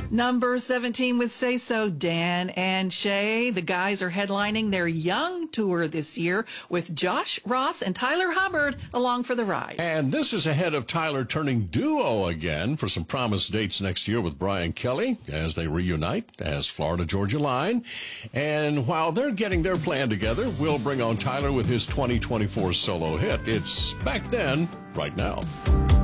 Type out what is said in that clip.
Number 17 with Say So, Dan and Shay. The guys are headlining their Young Tour this year with Josh Ross and Tyler Hubbard along for the ride. And this is ahead of Tyler turning duo again for some promised dates next year with Brian Kelly as they reunite as Florida Georgia Line. And while they're getting their plan together, we'll bring on Tyler with his 2024 solo hit. It's Back Then, right now.